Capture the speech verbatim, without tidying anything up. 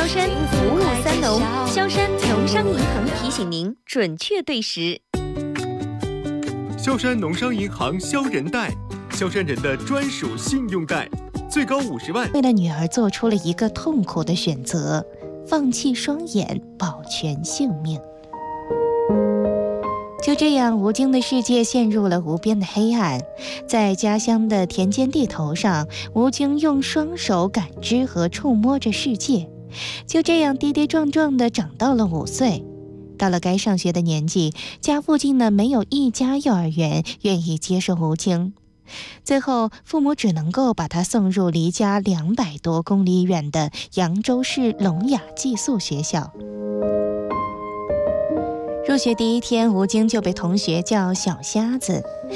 山福禄三农，萧山农商银行提醒您准确对时。 萧山农商银行萧人贷，萧山人的专属信用贷，最高五十万。 为了女儿做出了一个痛苦的选择，放弃双眼，保全性命。就这样，吴京的世界陷入了无边的黑暗。在家乡的田间地头上，吴京用双手感知和触摸着世界。就这样跌跌撞撞地长到了五岁。到了该上学的年纪，家附近呢没有一家幼儿园愿意接受吴京。最后，父母只能够把他送入离家两百多公里远的扬州市聋哑寄宿学校。入学第一天，吴京就被同学叫小瞎子，